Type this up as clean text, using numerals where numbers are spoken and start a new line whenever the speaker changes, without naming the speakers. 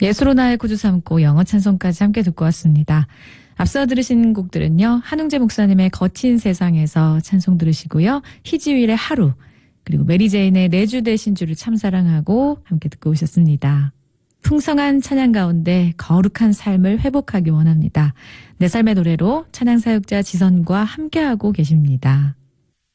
예수로 나의 구주 삼고 영어 찬송까지 함께 듣고 왔습니다. 앞서 들으신 곡들은요. 한웅재 목사님의 거친 세상에서 찬송 들으시고요. 희지윌의 하루, 그리고 메리제인의 내 주 되신 주를 참 사랑하고 함께 듣고 오셨습니다. 풍성한 찬양 가운데 거룩한 삶을 회복하기 원합니다. 내 삶의 노래로 찬양 사역자 지선과 함께하고 계십니다.